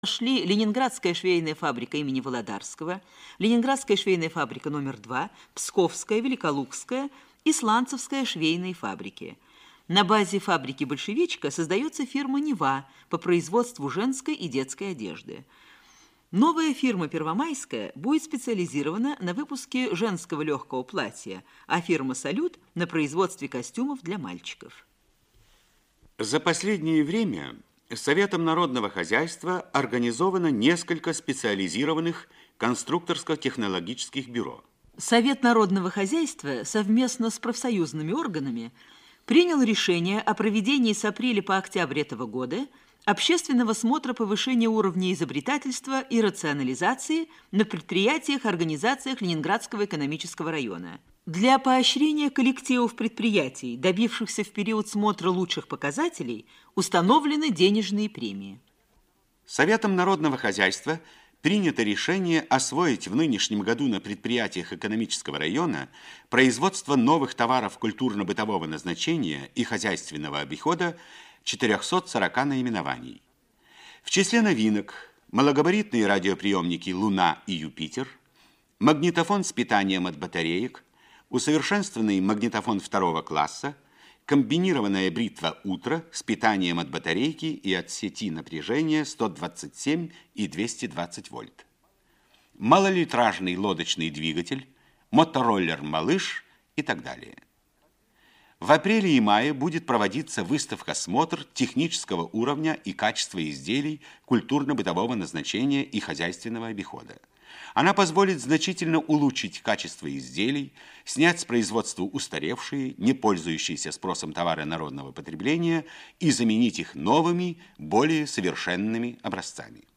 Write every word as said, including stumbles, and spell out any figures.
Шли Ленинградская швейная фабрика имени Володарского, Ленинградская швейная фабрика номер два, Псковская, Великолукская и Сланцевская швейные фабрики. На базе фабрики «Большевичка» создается фирма «Нева» по производству женской и детской одежды. Новая фирма «Первомайская» будет специализирована на выпуске женского легкого платья, а фирма «Салют» на производстве костюмов для мальчиков. За последнее время Советом народного хозяйства организовано несколько специализированных конструкторско-технологических бюро. Совет народного хозяйства совместно с профсоюзными органами принял решение о проведении с апреля по октябрь этого года общественного смотра повышения уровня изобретательства и рационализации на предприятиях и организациях Ленинградского экономического района. Для поощрения коллективов предприятий, добившихся в период смотра лучших показателей, установлены денежные премии. Советом народного хозяйства принято решение освоить в нынешнем году на предприятиях экономического района производство новых товаров культурно-бытового назначения и хозяйственного обихода четырехсот сорока наименований. В числе новинок малогабаритные радиоприемники «Луна» и «Юпитер», магнитофон с питанием от батареек, усовершенствованный магнитофон второго класса, комбинированная бритва «Утро» с питанием от батарейки и от сети напряжения сто двадцать семь и двести двадцать вольт, малолитражный лодочный двигатель, мотороллер «Малыш» и так далее. В апреле и мае будет проводиться выставка-смотр технического уровня и качества изделий культурно-бытового назначения и хозяйственного обихода. Она позволит значительно улучшить качество изделий, снять с производства устаревшие, не пользующиеся спросом товары народного потребления и заменить их новыми, более совершенными образцами.